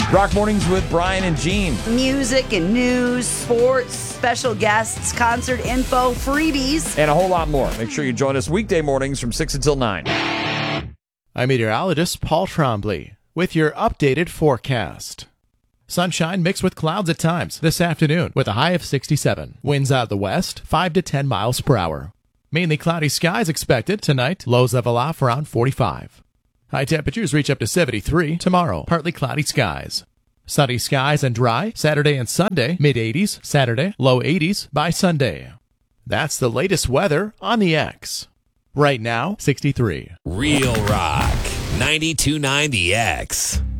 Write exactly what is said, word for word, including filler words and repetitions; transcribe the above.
Rock Mornings with Brian and Gene. Music and news, sports, special guests, concert info, freebies, and a whole lot more. Make sure you join us weekday mornings from six until nine. I'm meteorologist Paul Trombley with your updated forecast. Sunshine mixed with clouds at times this afternoon with a high of sixty-seven. Winds out of the west, five to ten miles per hour. Mainly cloudy skies expected tonight. Lows level off around forty-five. High temperatures reach up to seventy-three tomorrow. Partly cloudy skies. Sunny skies and dry Saturday and Sunday. Mid eighties Saturday, low eighties by Sunday. That's the latest weather on the X. Right now, sixty-three. Real Rock, ninety-two point nine The X.